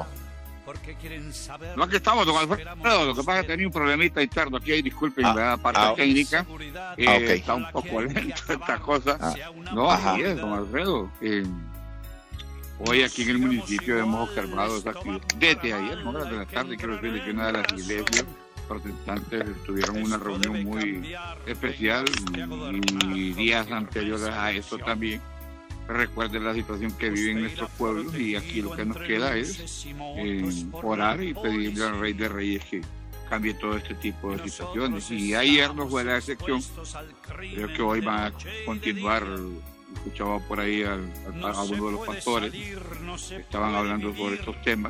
No, aquí estamos, don Alfredo. Lo que pasa es que tenía un problemita interno aquí, disculpen, ah, la parte ah, técnica. Eh, ah, okay. Está un poco lento esta cosa. Ah, no, así es, don Alfredo. Eh, hoy aquí en el municipio hemos observado esa actividad. Desde ayer, no horas de la tarde, quiero decirle que una de las iglesias protestantes tuvieron una reunión muy especial y días anteriores a eso también. Recuerden la situación que viven nuestros pueblos y aquí lo que nos queda es eh, orar y pedirle al Rey de Reyes que cambie todo este tipo de situaciones. Y ayer no fue la excepción. Creo que hoy van a continuar. Escuchaba por ahí a, a, a uno de los pastores que estaban hablando sobre estos temas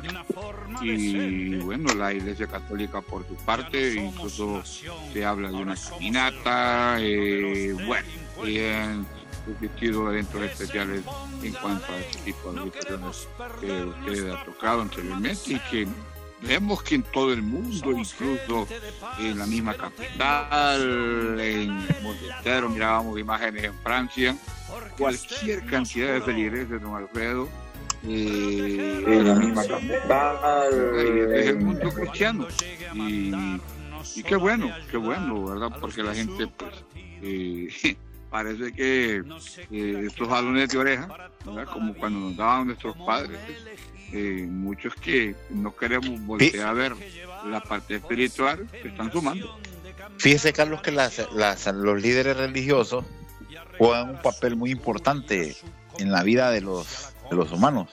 y bueno, la Iglesia Católica por su parte incluso se habla de una caminata, eh, bueno, bien existido eventos especiales en cuanto a este tipo de situaciones que usted ha tocado anteriormente y que vemos que en todo el mundo, incluso en la misma capital, en el mundo entero, mirábamos imágenes en Francia, cualquier cantidad de feligreses, don Alfredo, eh, en la misma capital, es el mundo cristiano. Y, y qué bueno, qué bueno, ¿verdad? Porque la gente, pues, eh, parece que eh, estos jalones de oreja, ¿verdad? Como cuando nos daban nuestros padres, eh, muchos que no queremos voltear a ver la parte espiritual que están sumando. Fíjese, Carlos, que las, las, los líderes religiosos juegan un papel muy importante en la vida de los, de los humanos,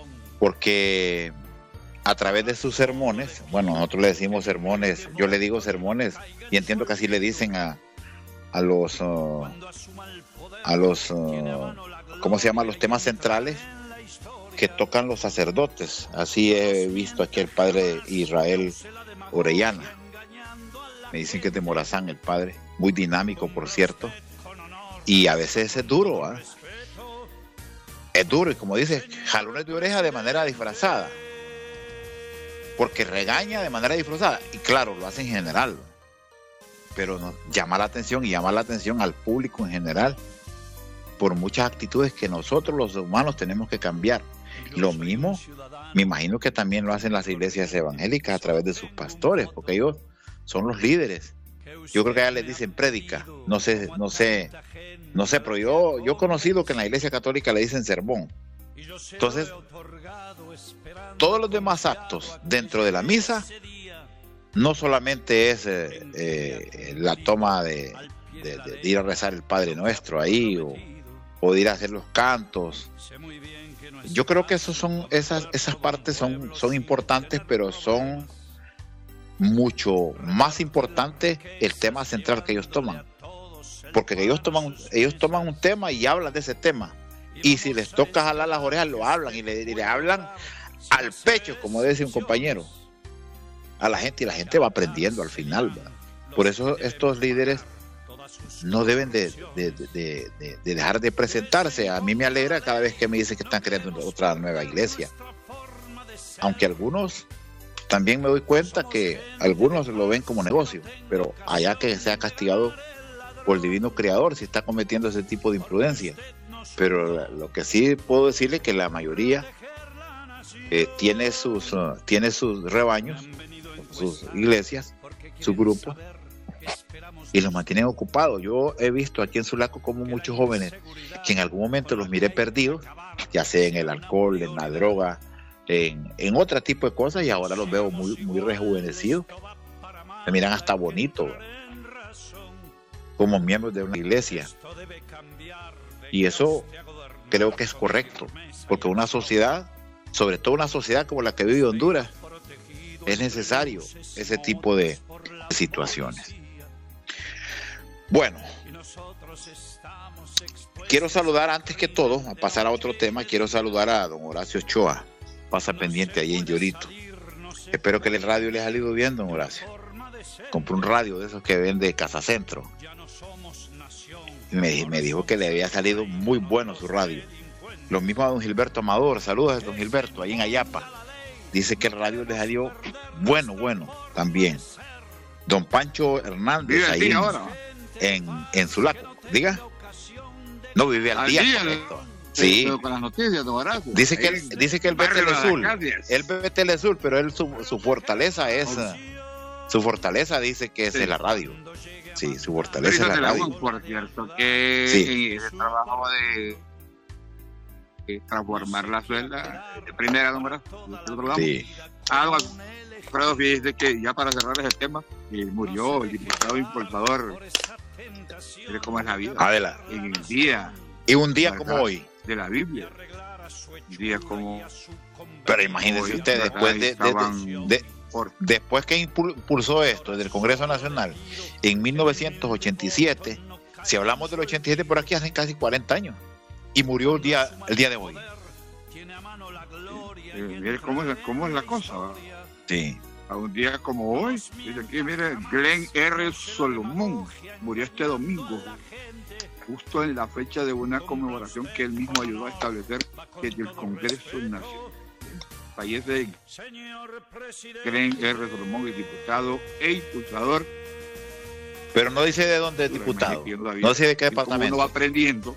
porque a través de sus sermones, bueno, nosotros le decimos sermones, yo le digo sermones y entiendo que así le dicen a a los uh, a los uh, ¿cómo se llama? Los temas centrales que tocan los sacerdotes. Así he visto aquí el padre Israel Orellana, me dicen que es de Morazán el padre, muy dinámico por cierto, y a veces es duro, ¿eh? Es duro y como dice, jalones de oreja de manera disfrazada, porque regaña de manera disfrazada y claro, lo hace en general, pero nos llama la atención y llama la atención al público en general por muchas actitudes que nosotros los humanos tenemos que cambiar. Lo mismo, me imagino que también lo hacen las iglesias evangélicas a través de sus pastores, porque ellos son los líderes. Yo creo que allá les dicen prédica, no sé, no sé, no sé, pero yo, yo he conocido que en la iglesia católica le dicen sermón. Entonces, todos los demás actos dentro de la misa no solamente es eh, eh, la toma de, de, de, de ir a rezar el Padre Nuestro ahí o, o de ir a hacer los cantos. Yo creo que esos son, esas, esas partes son, son importantes, pero son mucho más importante el tema central que ellos toman, porque ellos toman, ellos toman un tema y hablan de ese tema, y si les toca jalar las orejas lo hablan y le, y le hablan al pecho, como dice un compañero, a la gente, y la gente va aprendiendo al final, ¿verdad? Por eso estos líderes no deben de, de, de, de, de dejar de presentarse. A mí me alegra cada vez que me dicen que están creando otra nueva iglesia, aunque algunos también me doy cuenta que algunos lo ven como negocio, pero allá que sea castigado por el divino creador si está cometiendo ese tipo de imprudencia. Pero lo que sí puedo decirle es que la mayoría eh, tiene sus uh, tiene sus rebaños, sus iglesias, su grupo, y los mantienen ocupados. Yo he visto aquí en Sulaco como muchos jóvenes que en algún momento los miré perdidos, ya sea en el alcohol, en la droga, en, en otro tipo de cosas, y ahora los veo muy, muy rejuvenecidos. Me miran hasta bonito como miembros de una iglesia, y eso creo que es correcto, porque una sociedad, sobre todo una sociedad como la que vive Honduras, es necesario ese tipo de situaciones. Bueno, quiero saludar antes que todo, a pasar a otro tema, quiero saludar a don Horacio Ochoa, pasa pendiente ahí en Llorito. Espero que el radio le haya salido bien, don Horacio. Compré un radio de esos que vende Casa Centro. Y me, me dijo que le había salido muy bueno su radio. Lo mismo a don Gilberto Amador, saludos a don Gilberto, ahí en Ayapa. Dice que el radio le salió bueno, bueno, también. Don Pancho Hernández, vive ahí en, ahora. en, en Sulaco, diga. No, vive al, al día, día correcto. Sí. Con las noticias, don Horacio. Dice que él, dice que él ve Telesur, él ve Telesur, pero él su, su fortaleza es, su fortaleza dice que es sí. la radio. Sí, su fortaleza es la radio. Por cierto, que sí. el trabajo de, de transformar la suelda de primera, don Horacio. Sí. Algo, Alfredo, fíjese que ya para cerrar ese tema, eh, murió el diputado impulsador. Mire cómo es la vida. Adela. En el día. Y un día como hoy. De la Biblia. Un día como. Pero imagínense usted, después de, de, de, de después que impulsó esto del Congreso Nacional en mil novecientos ochenta y siete, si hablamos del ochenta y siete, por aquí hacen casi cuarenta años. Y murió el día, el día de hoy. Eh, mire cómo es, cómo es la cosa, ¿verdad? Sí. A un día como hoy, dice aquí, mire, Glenn R. Solomon murió este domingo, justo en la fecha de una conmemoración que él mismo ayudó a establecer desde el Congreso Nacional. Fallece Glenn R. Solomon, el diputado e impulsador. Pero no dice de dónde es diputado, no dice de qué departamento. Uno va aprendiendo.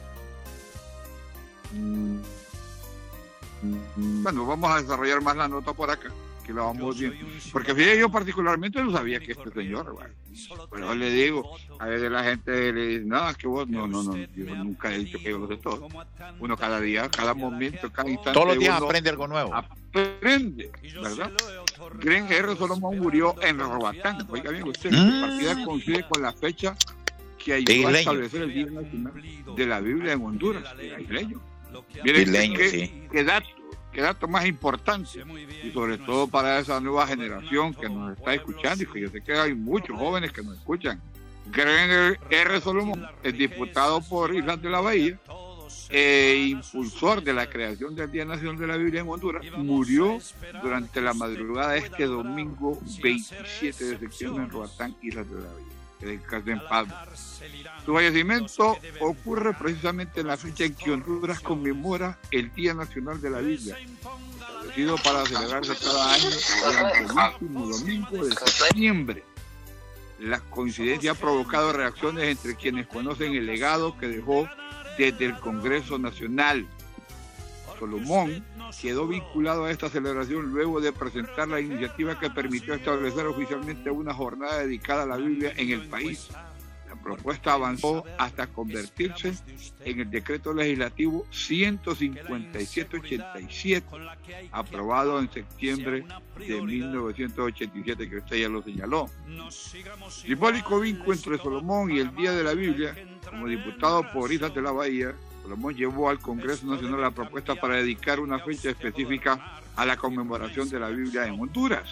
Bueno, vamos a desarrollar más la nota por acá, que la vamos bien, porque fíjate, yo particularmente no sabía que este señor, bueno, pero le digo, a veces la gente le dice, no, es que vos, no, no, no, yo nunca he dicho que yo lo sé todo. Uno cada día, cada momento, cada instante, todos los días aprende algo nuevo. Aprende, ¿verdad? Glenn R. Solomon murió en Robatán, oiga bien usted, mm. su partida coincide con la fecha que ayudó a establecer el Día Nacional de la Biblia en Honduras, el isleño. Miren qué, sí. qué dato, qué dato más importante, y sobre todo para esa nueva generación que nos está escuchando, y que yo sé que hay muchos jóvenes que nos escuchan. Glenn R. Solomon, el diputado por Islas de la Bahía e impulsor de la creación del Día Nacional de la Biblia en Honduras, murió durante la madrugada de este domingo veintisiete de septiembre en Roatán, Islas de la Bahía. En paz. Su fallecimiento ocurre precisamente en la fecha en que Honduras conmemora el Día Nacional de la Biblia, establecido para celebrarse cada año durante el último domingo de septiembre. La coincidencia ha provocado reacciones entre quienes conocen el legado que dejó desde el Congreso Nacional. Solomon quedó vinculado a esta celebración luego de presentar la iniciativa que permitió establecer oficialmente una jornada dedicada a la Biblia en el país. La propuesta avanzó hasta convertirse en el decreto legislativo ciento cincuenta y siete ochenta y siete, aprobado en septiembre de mil novecientos ochenta y siete, que usted ya lo señaló. Simbólico vínculo entre Solomon y el Día de la Biblia. Como diputado por Islas de la Bahía, Solomon llevó al Congreso Nacional la propuesta para dedicar una fecha específica a la conmemoración de la Biblia en Honduras.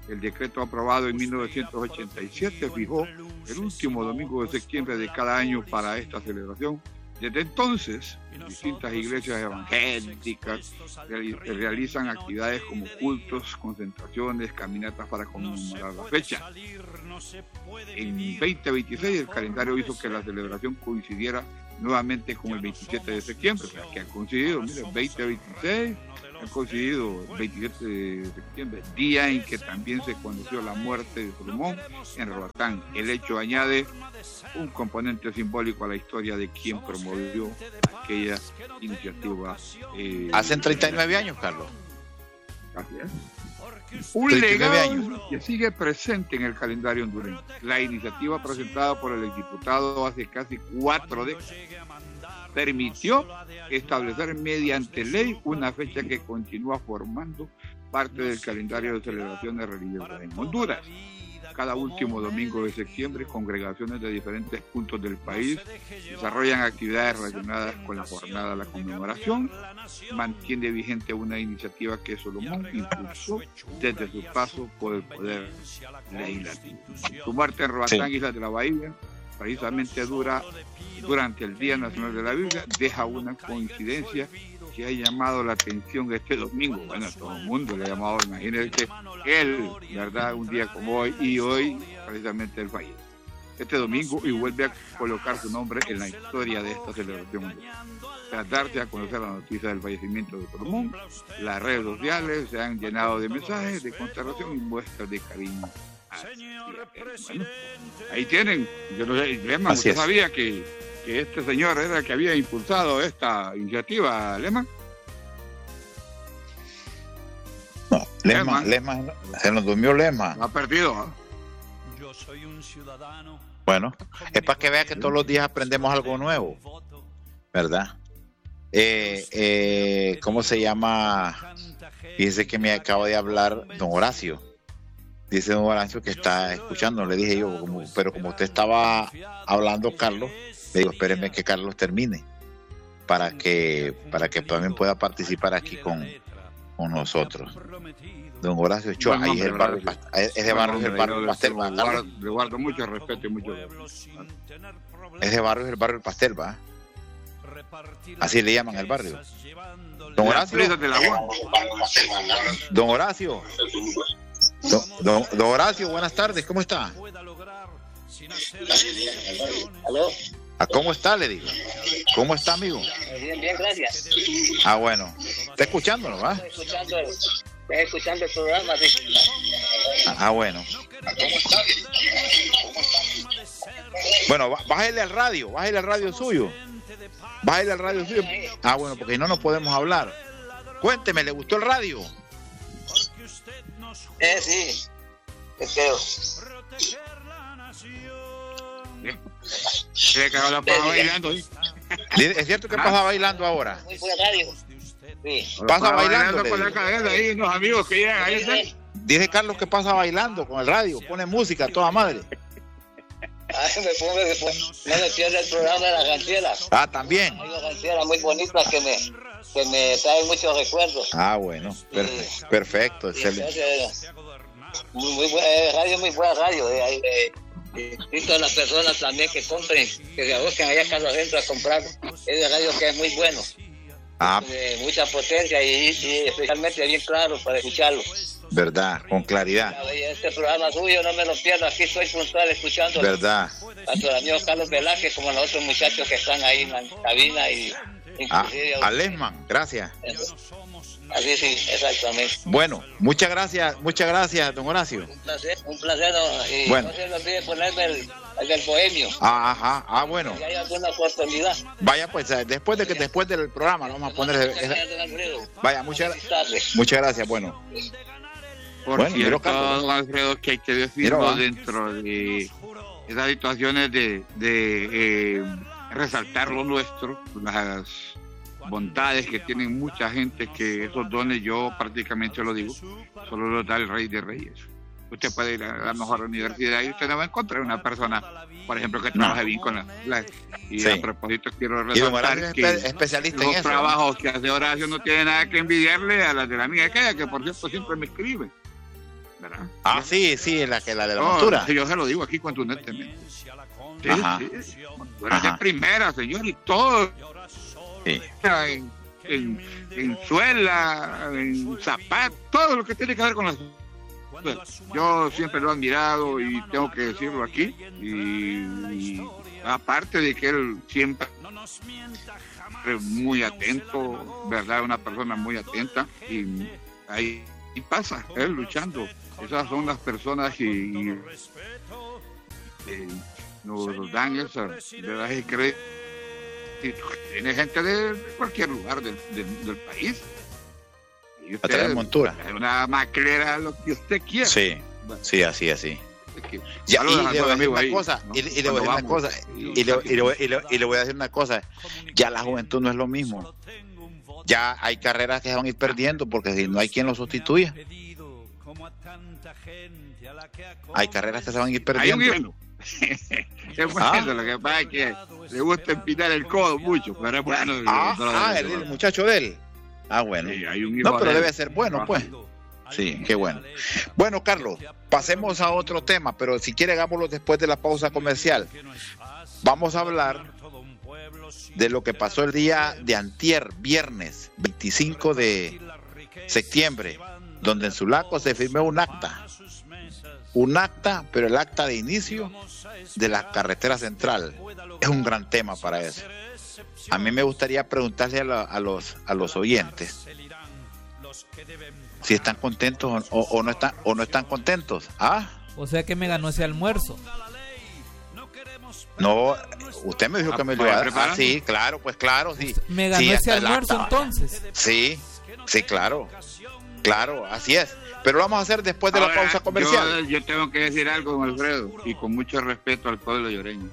El decreto aprobado en mil novecientos ochenta y siete fijó el último domingo de septiembre de cada año para esta celebración. Desde entonces, distintas iglesias evangélicas realizan actividades como cultos, concentraciones, caminatas para conmemorar la fecha. En veinte veintiséis el calendario hizo que la celebración coincidiera nuevamente con el veintisiete de septiembre, o sea, que han coincidido, miren, veinte veintiséis, han coincidido el veintisiete de septiembre, día en que también se conoció la muerte de Salomón en Roatán. El hecho añade un componente simbólico a la historia de quien promovió aquella iniciativa. Eh, Hacen treinta y nueve años, Carlos. Así es. Un legado que sigue presente en el calendario hondureño. La iniciativa presentada por el exdiputado hace casi cuatro décadas permitió establecer mediante ley una fecha que continúa formando parte del calendario de celebraciones religiosas en Honduras. Cada último domingo de septiembre, congregaciones de diferentes puntos del país desarrollan actividades relacionadas con la jornada de la conmemoración. Mantiene vigente una iniciativa que Salomón impulsó desde su paso por el poder legislativo. Su muerte en Roatán, sí. Islas de la Bahía, precisamente dura durante el Día Nacional de la Biblia, deja una coincidencia que ha llamado la atención este domingo. Bueno, a todo el mundo le ha llamado, imagínense, él, ¿verdad? Un día como hoy, y hoy precisamente el país. Este domingo, y vuelve a colocar su nombre en la historia de esta celebración. Tras darse a conocer la noticia del fallecimiento de Salomón, las redes sociales se han llenado de mensajes de consternación y muestras de cariño. Bueno, ahí tienen, yo no sé, Lema, ¿usted sabía que, que este señor era el que había impulsado esta iniciativa, Lema? No, Lema, Lema, Lema se nos durmió Lema. Ha perdido, ¿eh? Yo soy un ciudadano. Bueno, es para que vea que todos los días aprendemos algo nuevo, ¿verdad? Eh, eh, ¿Cómo se llama? Fíjese que me acaba de hablar don Horacio. Dice don Horacio que está escuchando. Le dije yo, como, pero como usted estaba hablando, Carlos, le digo, espéreme que Carlos termine para que para que también pueda participar aquí con, con nosotros. Don Horacio Choa, ahí es el barrio, es de barrio el barrio Pastel, va. Le guardo mucho respeto y mucho. Es de barrio el barrio El Pastel, va. Así le llaman el barrio. Don Horacio. Don Horacio. Don, don, don Horacio, buenas tardes, ¿cómo está? ¿Aló? ¿Cómo está, le digo? ¿Cómo está, amigo? Bien, bien, gracias. Ah, bueno. ¿Está escuchándolo, va? Estoy escuchando, estoy escuchando el programa. ¿Sí? Ah, bueno. ¿Cómo está? Bueno, bájale al radio, bájale al radio suyo. Bájale al radio suyo. Ah, bueno, porque no nos podemos hablar. Cuénteme, ¿le gustó el radio? Eh, sí. Es que... Se cagó la paja bailando. ¿Sí? ¿Es cierto que pasa bailando ahora? Muy buena radio. Sí. Pasa bailando. bailando con la cadena ahí, unos amigos que llegan ahí. Sí. Dice Carlos que pasa bailando con el radio, pone música a toda madre. Ay, me pongo después. No me pierde el programa de la Ganciela. Ah, también. Hay una Ganciela muy bonita que me, que me trae muchos recuerdos. Ah, bueno. Perfe sí. Perfecto, excelente. Muy, muy buena, radio, muy buena radio. Eh, eh, eh, y todas las personas también que compren, que se busquen allá casa adentro a comprar. Es de radio que es muy bueno. Ah. De mucha potencia y, y especialmente bien claro para escucharlo. Verdad, con claridad. Este programa suyo no me lo pierdo, aquí estoy puntual escuchando. Verdad. Tanto el amigo Carlos Velázquez como los otros muchachos que están ahí en la cabina y ah, a Lesman, gracias. Así sí, exactamente. Bueno, muchas gracias, muchas gracias, don Horacio. Un placer, un placer, no, y bueno. No se le olvide ponerme el, el del bohemio. Ah, ajá, ah, bueno. Si hay alguna oportunidad. Vaya, pues, después de que después del programa lo vamos a poner. Esa... Vaya, muchas, muchas gracias, bueno. Por bueno, cierto, don Alfredo, que hay que decirlo dentro de esas situaciones de, de eh, resaltar lo nuestro, las bondades que tienen mucha gente, que esos dones, yo prácticamente lo digo, solo los da el Rey de Reyes. Usted puede ir a la mejor universidad y usted no va a encontrar una persona, por ejemplo, que trabaje no. bien con la, la y sí. A propósito quiero resaltar que especialista los en eso, trabajos ¿no? que hace Horacio no tiene nada que envidiarle a las de la amiga aquella, que por cierto siempre me escribe. ¿verdad? Ah, sí, sí, la que la de la No, montura. yo se lo digo aquí contundentemente. Sí, Ajá. sí. Monturas Ajá. de primera, señor, y todo. Sí. En, en, en suela, en zapatos, todo lo que tiene que ver con las. Yo siempre lo he admirado y tengo que decirlo aquí. Y, y aparte de que él siempre es muy atento, ¿verdad? Una persona muy atenta. Y ahí y pasa, él luchando. Esas son las personas que y, eh, nos dan esa, ¿verdad? Ese crédito. Tiene gente de cualquier lugar del, del, del país. Y A través de montura. Es una macrera, lo que usted quiera. Sí, sí, así, así. Ya, y le voy a decir una cosa, y, y le voy a decir una cosa, y le, y, le, y, le, y le voy a decir una cosa, ya la juventud no es lo mismo. Ya hay carreras que se van a ir perdiendo porque si no hay quien lo sustituya. Hay carreras que se van a ir perdiendo. Hay un es bueno, ¿ah? Lo que pasa es que le gusta empinar el codo mucho, pero es bueno. Ah, no, ah el, el muchacho de él. Ah, bueno. Sí, hay un no, pero de debe él. Ser bueno, pues. Sí, qué bueno. Bueno, Carlos, pasemos a otro tema, pero si quiere hagámoslo después de la pausa comercial. Vamos a hablar de lo que pasó el día de antier, viernes veinticinco de septiembre, donde en Sulaco se firmó un acta. Un acta, pero el acta de inicio de la carretera central. Es un gran tema para eso. A mí me gustaría preguntarle a, la, a, los, a los oyentes si están contentos o, o, no, están, o no están contentos. ¿Ah? O sea que me ganó ese almuerzo. No, usted me dijo que me lo iba a dar. Ah, sí, claro, pues claro, sí. Me ganó sí, ese almuerzo entonces. Sí, sí, claro. Claro, así es. Pero lo vamos a hacer después de Ahora, la pausa comercial. Yo, yo tengo que decir algo, don Alfredo, y con mucho respeto al pueblo lloreño.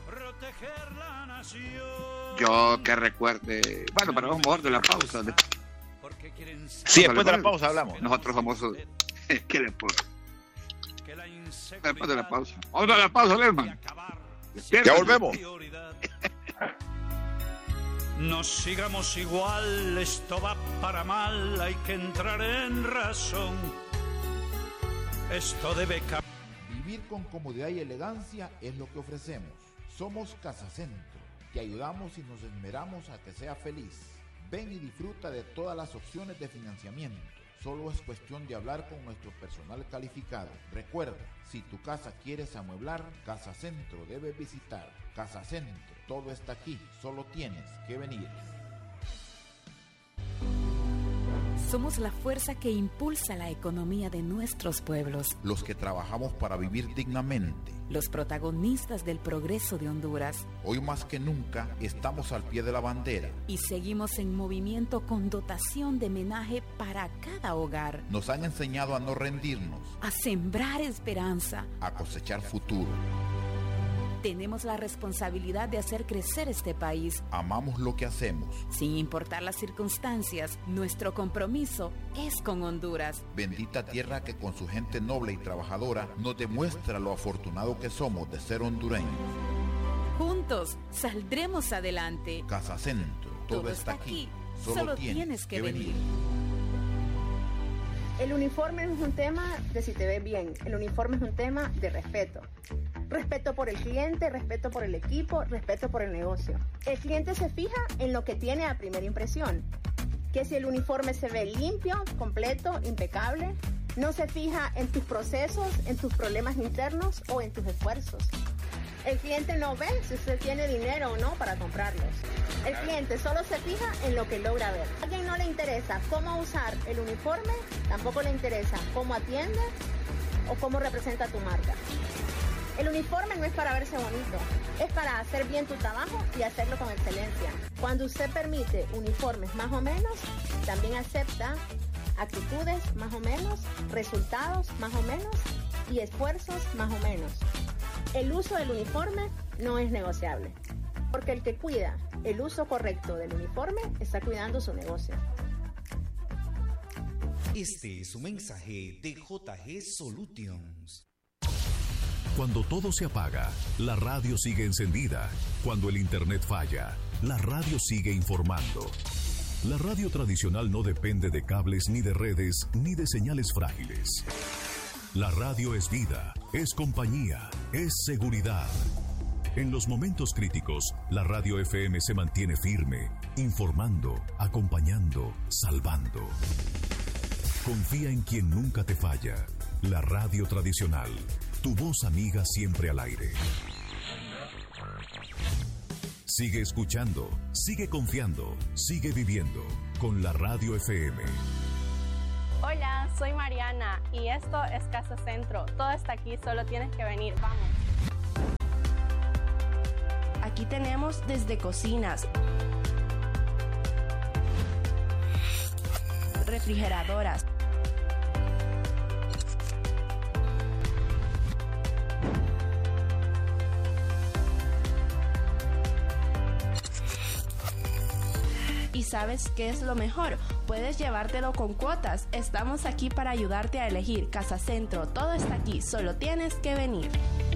Yo que recuerde, bueno, pero vamos a mejor de la pausa. De... Sí, después de la pausa hablamos. Nosotros somos... ¿Qué le puedo? Después de la pausa. Vamos a la pausa, Lerman. Ya volvemos. No sigamos igual, esto va para mal, hay que entrar en razón. Esto debe cambiar. Vivir con comodidad y elegancia es lo que ofrecemos. Somos Casa Centro. Te ayudamos y nos esmeramos a que sea feliz. Ven y disfruta de todas las opciones de financiamiento. Solo es cuestión de hablar con nuestro personal calificado. Recuerda, si tu casa quieres amueblar, Casa Centro debes visitar. Casa Centro, todo está aquí, solo tienes que venir. Somos la fuerza que impulsa la economía de nuestros pueblos. Los que trabajamos para vivir dignamente. Los protagonistas del progreso de Honduras. Hoy más que nunca estamos al pie de la bandera. Y seguimos en movimiento con dotación de homenaje para cada hogar. Nos han enseñado a no rendirnos. A sembrar esperanza. A cosechar futuro. Tenemos la responsabilidad de hacer crecer este país. Amamos lo que hacemos. Sin importar las circunstancias, nuestro compromiso es con Honduras. Bendita tierra que con su gente noble y trabajadora nos demuestra lo afortunado que somos de ser hondureños. Juntos saldremos adelante. Casa Centro, todo, todo está aquí. Solo, Solo tienes, tienes que, que venir. venir. El uniforme no es un tema de si te ves bien, el uniforme es un tema de respeto. Respeto por el cliente, respeto por el equipo, respeto por el negocio. El cliente se fija en lo que tiene a primera impresión, que si el uniforme se ve limpio, completo, impecable, no se fija en tus procesos, en tus problemas internos o en tus esfuerzos. El cliente no ve si usted tiene dinero o no para comprarlos. El cliente solo se fija en lo que logra ver. A alguien no le interesa cómo usar el uniforme, tampoco le interesa cómo atiende o cómo representa tu marca. El uniforme no es para verse bonito, es para hacer bien tu trabajo y hacerlo con excelencia. Cuando usted permite uniformes más o menos, también acepta actitudes más o menos, resultados más o menos y esfuerzos más o menos. El uso del uniforme no es negociable, porque el que cuida el uso correcto del uniforme está cuidando su negocio. Este es un mensaje de J G Solutions. Cuando todo se apaga, la radio sigue encendida. Cuando el internet falla, la radio sigue informando. La radio tradicional no depende de cables ni de redes ni de señales frágiles. La radio es vida, es compañía, es seguridad. En los momentos críticos, la radio F M se mantiene firme, informando, acompañando, salvando. Confía en quien nunca te falla. La radio tradicional, tu voz amiga siempre al aire. Sigue escuchando, sigue confiando, sigue viviendo con la radio F M. Hola, soy Mariana y esto es Casa Centro. Todo está aquí, solo tienes que venir, vamos. Aquí tenemos desde cocinas, refrigeradoras, ¿y sabes qué es lo mejor? Puedes llevártelo con cuotas. Estamos aquí para ayudarte a elegir. Casa Centro, todo está aquí, solo tienes que venir.